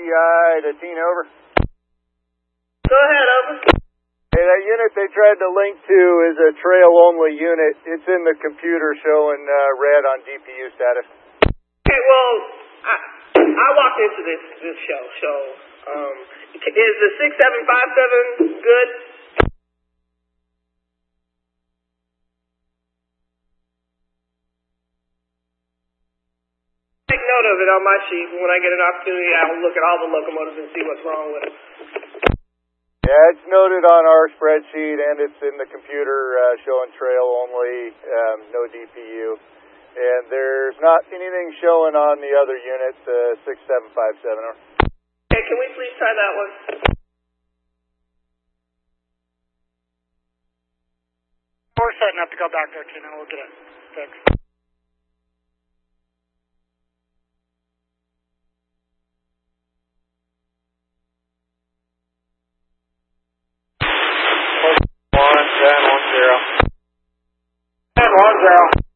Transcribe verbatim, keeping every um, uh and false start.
I to Teen over. Go ahead, over. Hey, that unit they tried to link to is a trail-only unit. It's in the computer showing uh, red on D P U status. Okay, well, I, I walked into this this show, so um, is the six seven five seven good? Take note of it on my sheet. When I get an opportunity, I'll look at all the locomotives and see what's wrong with them. Yeah, it's noted on our spreadsheet, and it's in the computer uh, showing trail only, um, no D P U. And there's not anything showing on the other unit, the six seven five seven. Okay, can we please try that one? We're setting up to go back there, Tina. We'll get it fixed. One, ten, one, zero. ten, one, zero.